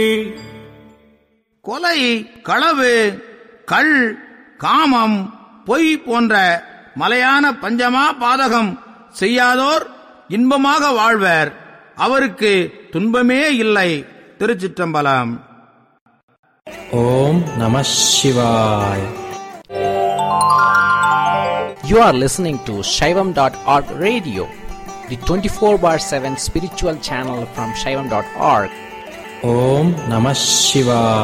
கொலை, களவு, கள், காமம், பொய் போன்ற மலையான பஞ்சமா பாதகம் செய்யாதோர் இன்பமாக வாழ்வர். அவருக்கு துன்பமே இல்லை. திருச்சிற்றம்பலம். ஓம் நம சிவாய். You are listening to Shaivam.org radio, the 24/7 spiritual channel from Shaivam.org. Om Namah Shivaya.